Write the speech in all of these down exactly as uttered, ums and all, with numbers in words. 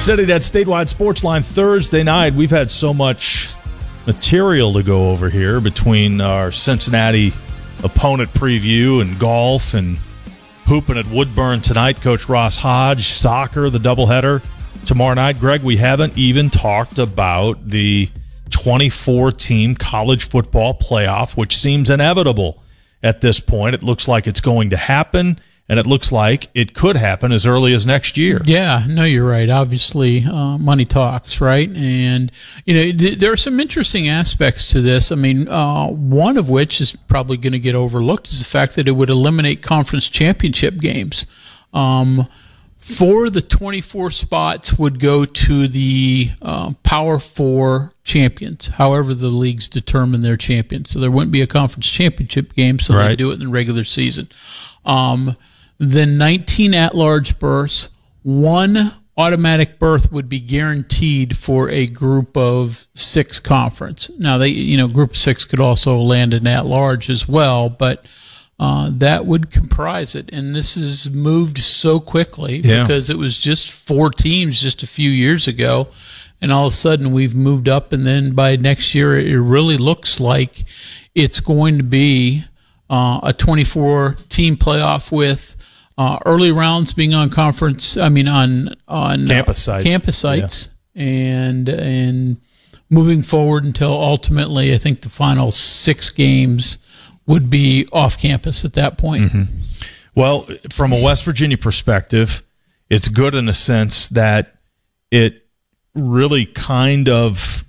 Sitting at Statewide Sports Line Thursday night, we've had so much material to go over here between our Cincinnati opponent preview and golf and hooping at Woodburn tonight. Coach Ross Hodge, soccer, the doubleheader tomorrow night. Greg, we haven't even talked about the twenty-four team college football playoff, which seems inevitable at this point. It looks like it's going to happen. And it looks like it could happen as early as next year. Yeah, no, you're right. Obviously, uh, money talks, right? And, you know, th- there are some interesting aspects to this. I mean, uh, one of which is probably going to get overlooked is the fact that it would eliminate conference championship games. Um, four of the twenty-four spots would go to the uh, Power Four champions, however the leagues determine their champions. So there wouldn't be a conference championship game, so right. they do it in the regular season. Um Then nineteen at-large berths, one automatic berth would be guaranteed for a group of six conference. Now, they, you know, group of six could also land an at-large as well, but uh, that would comprise it. And this has moved so quickly yeah. because it was just four teams just a few years ago, and all of a sudden we've moved up, and then by next year it really looks like it's going to be uh, a twenty-four team playoff with Uh, early rounds being on conference, I mean on on campus sites, uh, campus sites, yeah. and and moving forward until ultimately, I think the final six games would be off campus at that point. Mm-hmm. Well, from a West Virginia perspective, it's good in a sense that it really kind of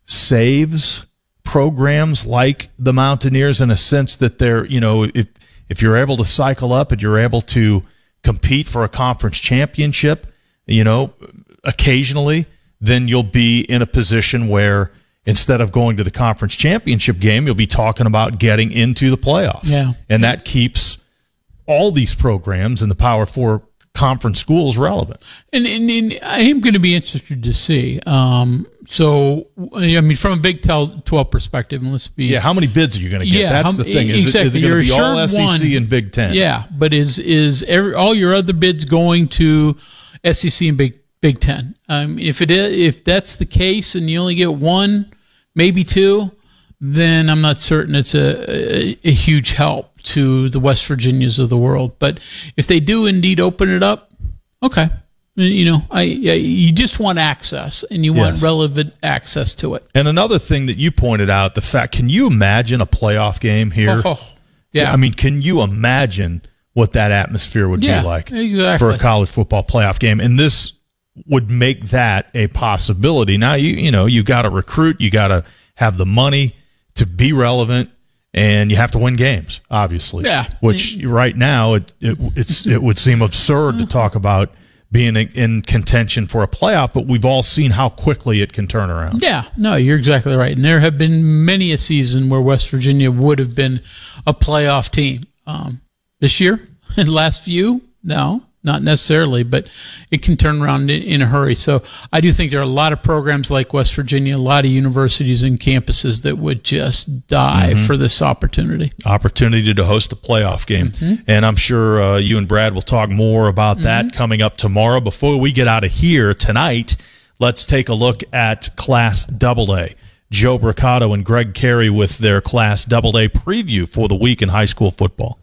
saves programs like the Mountaineers in a sense that they're, you know, if If you're able to cycle up and you're able to compete for a conference championship, you know, occasionally, then you'll be in a position where instead of going to the conference championship game, you'll be talking about getting into the playoff. Yeah. And that keeps all these programs in the Power Four conference schools relevant. And, and, and I am going to be interested to see. Um, so, I mean, from a Big twelve perspective, and let's be yeah. How many bids are you going to get? Yeah, That's how, the thing. Is exactly. it, is it going to be all S E C one, and Big Ten? Yeah, but is is every, all your other bids going to S E C and Big Big Ten? Um, if it is, if that's the case, and you only get one, maybe two, then I'm not certain it's a, a, a huge help to the West Virginias of the world. But if they do indeed open it up, okay. You know, I, I you just want access, and you want yes. relevant access to it. And another thing that you pointed out, the fact, can you imagine a playoff game here? Oh, yeah. I mean, can you imagine what that atmosphere would yeah, be like exactly. for a college football playoff game? And this would make that a possibility. Now, you you know, you got to recruit, you got to have the money to be relevant, and you have to win games, obviously. Yeah. Which right now, it it, it's, it would seem absurd to talk about being in contention for a playoff, but we've all seen how quickly it can turn around. Yeah, no, you're exactly right. And there have been many a season where West Virginia would have been a playoff team. Um, this year, in the last few, no, not necessarily, but it can turn around in, in a hurry. So I do think there are a lot of programs like West Virginia, a lot of universities and campuses that would just die mm-hmm. for this opportunity. Opportunity to host a playoff game. Mm-hmm. And I'm sure uh, you and Brad will talk more about that mm-hmm. coming up tomorrow. Before we get out of here tonight, let's take a look at Class Double A. Joe Bricado and Greg Carey with their Class Double A preview for the week in high school football.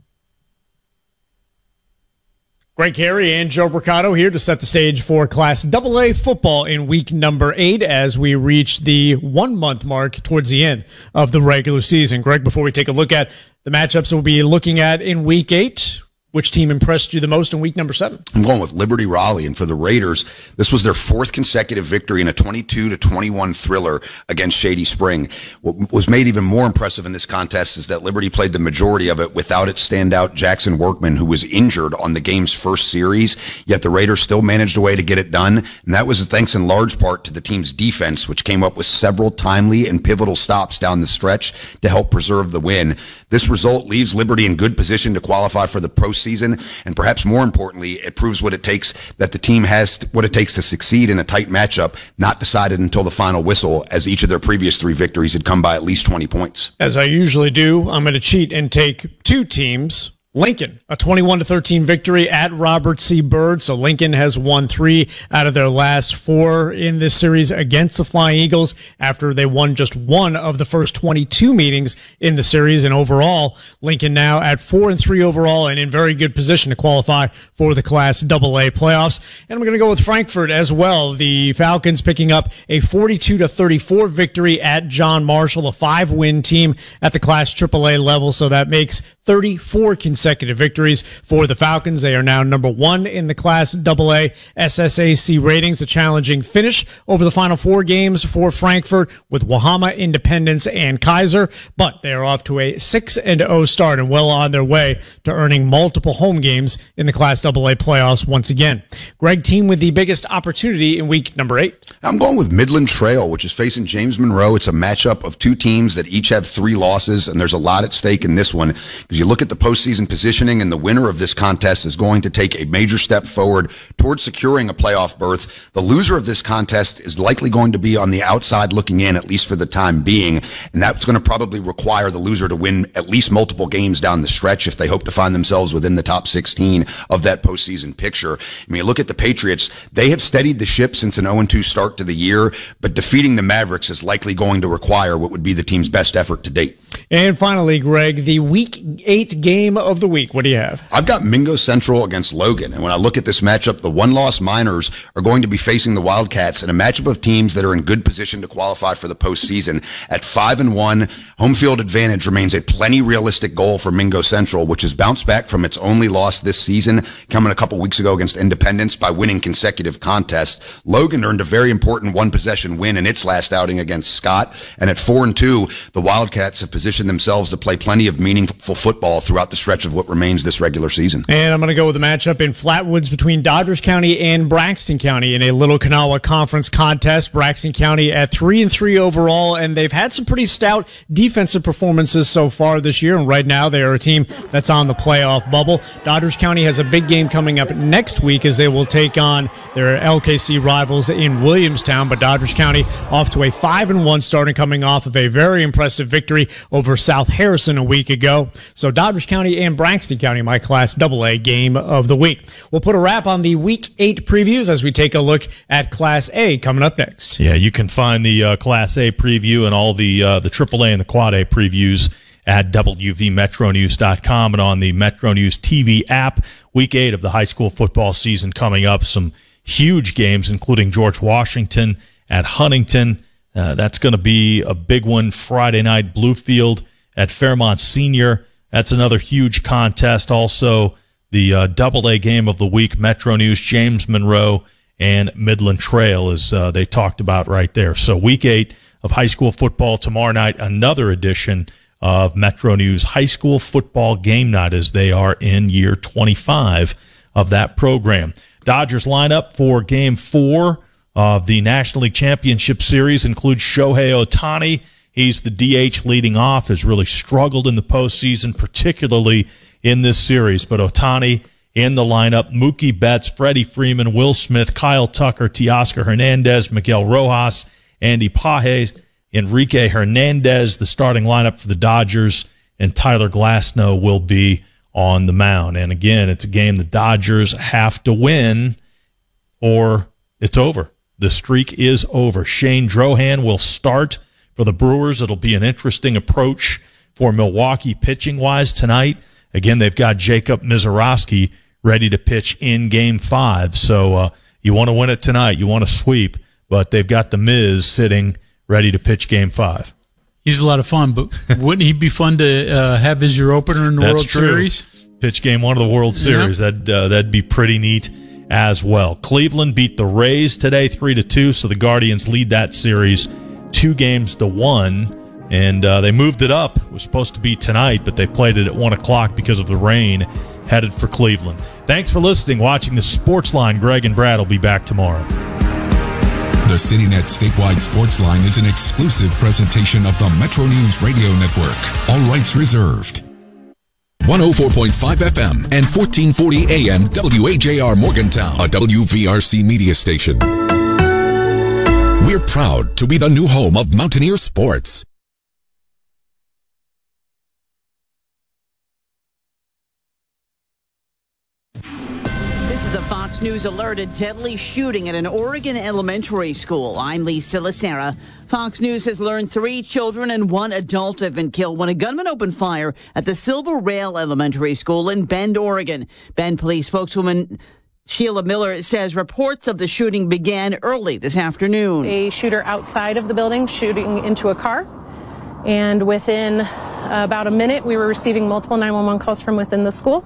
Greg Carey and Joe Bricado here to set the stage for Class double A football in week number eight as we reach the one-month mark towards the end of the regular season. Greg, before we take a look at the matchups we'll be looking at in week eight, which team impressed you the most in week number seven? I'm going with Liberty Raleigh, and for the Raiders, this was their fourth consecutive victory in a twenty-two to twenty-one thriller against Shady Spring. What was made even more impressive in this contest is that Liberty played the majority of it without its standout Jackson Workman, who was injured on the game's first series, yet the Raiders still managed a way to get it done, and that was thanks in large part to the team's defense, which came up with several timely and pivotal stops down the stretch to help preserve the win. This result leaves Liberty in good position to qualify for the postseason. Season, and perhaps more importantly, it proves what it takes that the team has what it takes to succeed in a tight matchup, not decided until the final whistle, as each of their previous three victories had come by at least twenty points. As I usually do, I'm going to cheat and take two teams Lincoln, a twenty-one to thirteen victory at Robert C. Byrd. So Lincoln has won three out of their last four in this series against the Flying Eagles after they won just one of the first twenty-two meetings in the series. And overall, Lincoln now at four and three overall and in very good position to qualify for the Class double A playoffs. And I'm going to go with Frankfort as well. The Falcons picking up a forty-two to thirty-four victory at John Marshall, a five-win team at the Class triple A level. So that makes thirty-four consecutive consecutive victories for the Falcons. They are now number one in the Class double A S S A C ratings. A challenging finish over the final four games for Frankfort with Wahama, Independence, and Kaiser, but they are off to a six and oh start and well on their way to earning multiple home games in the Class double A playoffs once again. Greg, team with the biggest opportunity in week number eight. I'm going with Midland Trail, which is facing James Monroe. It's a matchup of two teams that each have three losses, and there's a lot at stake in this one because you look at the postseason positioning, and the winner of this contest is going to take a major step forward towards securing a playoff berth. The loser of this contest is likely going to be on the outside looking in, at least for the time being, and that's going to probably require the loser to win at least multiple games down the stretch if they hope to find themselves within the top sixteen of that postseason picture. I mean, you look at the Patriots, they have steadied the ship since an oh and two start to the year, but defeating the Mavericks is likely going to require what would be the team's best effort to date. And finally, Greg, the week eight game of the week. What do you have? I've got Mingo Central against Logan. And when I look at this matchup, the one-loss Miners are going to be facing the Wildcats in a matchup of teams that are in good position to qualify for the postseason. At five and one, home field advantage remains a plenty realistic goal for Mingo Central, which has bounced back from its only loss this season, coming a couple weeks ago against Independence by winning consecutive contests. Logan earned a very important one-possession win in its last outing against Scott. And at four and two, the Wildcats have positioned themselves to play plenty of meaningful football throughout the stretch of what remains this regular season. And I'm going to go with a matchup in Flatwoods between Dodgers County and Braxton County in a Little Kanawha Conference contest. Braxton County at three and three overall, and they've had some pretty stout defensive performances so far this year. And right now, they are a team that's on the playoff bubble. Dodgers County has a big game coming up next week as they will take on their L K C rivals in Williamstown. But Dodgers County off to a five and one start and coming off of a very impressive victory over South Harrison a week ago. So Dodgers County and Braxton County, my Class double A game of the week. We'll put a wrap on the Week eight previews as we take a look at Class A coming up next. Yeah, you can find the uh, Class A preview and all the uh, the triple A and the Quad A previews at W V Metro News dot com and on the Metro News T V app. Week eight of the high school football season coming up. Some huge games, including George Washington at Huntington. Uh, that's going to be a big one. Friday night, Bluefield at Fairmont Senior. That's another huge contest. Also, the uh, double A game of the week, Metro News, James Monroe, and Midland Trail, as uh, they talked about right there. So week eight of high school football tomorrow night, another edition of Metro News High School Football Game Night as they are in year twenty-five of that program. Dodgers lineup for game four of the National League Championship Series includes Shohei Ohtani. He's the D H leading off, has really struggled in the postseason, particularly in this series. But Ohtani in the lineup, Mookie Betts, Freddie Freeman, Will Smith, Kyle Tucker, Teoscar Hernandez, Miguel Rojas, Andy Pages, Enrique Hernandez, the starting lineup for the Dodgers, and Tyler Glasnow will be on the mound. And again, it's a game the Dodgers have to win or it's over. The streak is over. Shane Drohan will start for the Brewers. It'll be an interesting approach for Milwaukee pitching-wise tonight. Again, they've got Jacob Mizorowski ready to pitch in Game five. So uh, you want to win it tonight. You want to sweep. But they've got the Miz sitting ready to pitch Game five. He's a lot of fun, but wouldn't he be fun to uh, have as your opener in the That's World true. Series? Pitch Game one of the World Series. Yeah. That'd, uh, that'd be pretty neat as well. Cleveland beat the Rays today three to two, so the Guardians lead that series two games to one. And uh, they moved it up. It was supposed to be tonight, but they played it at one o'clock because of the rain, headed for Cleveland. Thanks for listening, watching the Sports Line. Greg and Brad will be back tomorrow. The CityNet Statewide Sports Line is an exclusive presentation of the Metro News Radio Network. All rights reserved. one oh four point five F M and fourteen forty A M W A J R Morgantown, a W V R C media station. We're proud to be the new home of Mountaineer sports. Fox News alerted deadly shooting at an Oregon elementary school. I'm Lisa Lacera. Fox News has learned three children and one adult have been killed when a gunman opened fire at the Silver Rail Elementary School in Bend, Oregon. Bend police spokeswoman Sheila Miller says reports of the shooting began early this afternoon. A shooter outside of the building shooting into a car. And within uh, about a minute, we were receiving multiple nine one one calls from within the school.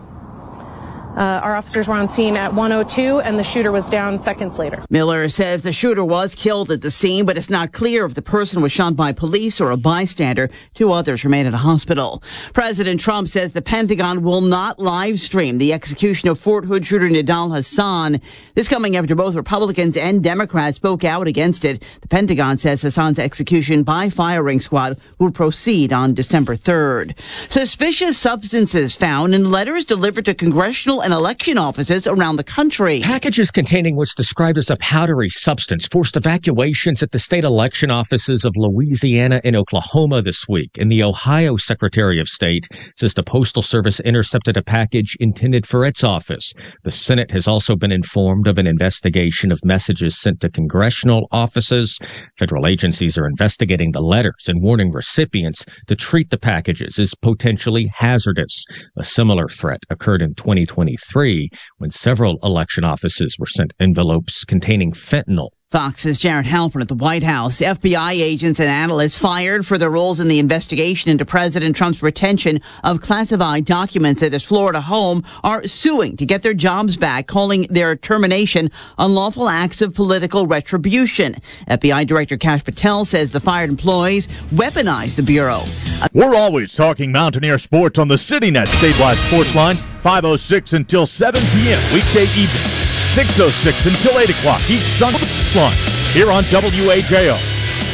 Uh, our officers were on scene at one oh two, and the shooter was down seconds later. Miller says the shooter was killed at the scene, but it's not clear if the person was shot by police or a bystander. Two others remain at a hospital. President Trump says the Pentagon will not live stream the execution of Fort Hood shooter Nidal Hasan. This coming after both Republicans and Democrats spoke out against it. The Pentagon says Hasan's execution by firing squad will proceed on December third. Suspicious substances found in letters delivered to congressional and election offices around the country. Packages containing what's described as a powdery substance forced evacuations at the state election offices of Louisiana and Oklahoma this week. And the Ohio Secretary of State says the Postal Service intercepted a package intended for its office. The Senate has also been informed of an investigation of messages sent to congressional offices. Federal agencies are investigating the letters and warning recipients to treat the packages as potentially hazardous. A similar threat occurred in twenty twenty-three when several election offices were sent envelopes containing fentanyl. Fox's Jared Halpern at the White House. F B I agents and analysts fired for their roles in the investigation into President Trump's retention of classified documents at his Florida home are suing to get their jobs back, calling their termination unlawful acts of political retribution. F B I Director Kash Patel says the fired employees weaponized the Bureau. We're always talking Mountaineer sports on the CityNet statewide sports line, five oh six until seven p.m. weekday evenings, six oh six until eight o'clock each Sunday line here on W A J O.